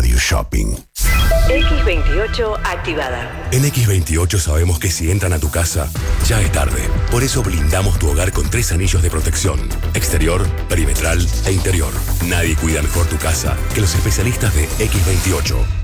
Radio Shopping. X28 activada. En X28 sabemos que si entran a tu casa, ya es tarde. Por eso blindamos tu hogar con 3 anillos de protección: exterior, perimetral e interior. Nadie cuida mejor tu casa que los especialistas de X28.